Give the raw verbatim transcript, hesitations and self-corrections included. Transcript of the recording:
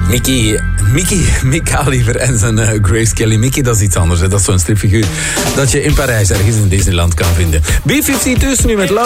Mickey, Mickey, Mick Oliver en zijn uh, Grace Kelly. Mickey, dat is iets anders. Hè. Dat is zo'n stripfiguur dat je in Parijs ergens in Disneyland kan vinden. B vijftig dus nu met Love.